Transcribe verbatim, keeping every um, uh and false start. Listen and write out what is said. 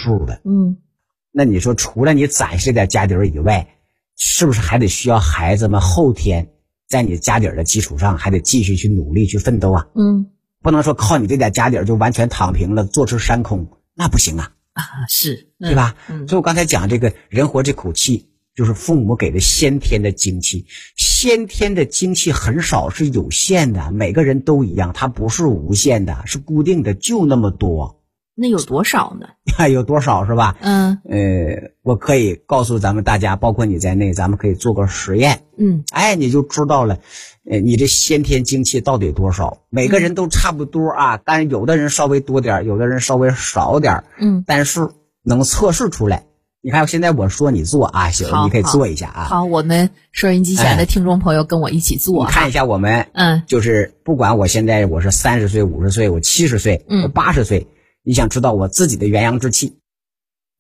数的。 嗯， 那你说除了你攒下这点家底儿以外，是不是还得需要孩子们后天在你家底儿的基础上还得继续去努力去奋斗啊？ 嗯， 不能说靠你这点家底儿就完全躺平了，坐吃山空，那不行啊。 啊，是， 对吧？ 嗯， 所以我刚才讲这个人活这口气，就是父母给的先天的精气。先天的精气很少，是有限的，每个人都一样，它不是无限的，是固定的，就那么多。 那有多少呢？ 有多少是吧？ 嗯， 呃，我可以告诉咱们大家，包括你在内，咱们可以做个实验。 嗯， 哎，你就知道了，呃，你这先天精气到底多少？每个人都差不多啊，但是有的人稍微多点，有的人稍微少点。 嗯， 但是能测试出来。你看现在我说你做啊，行，你可以做一下啊。 好，我们收音机前的听众朋友跟我一起做。 你看一下我们， 嗯， 就是不管我现在我是三十岁、五十岁、我七十岁、我八十岁，你想知道我自己的元阳之气，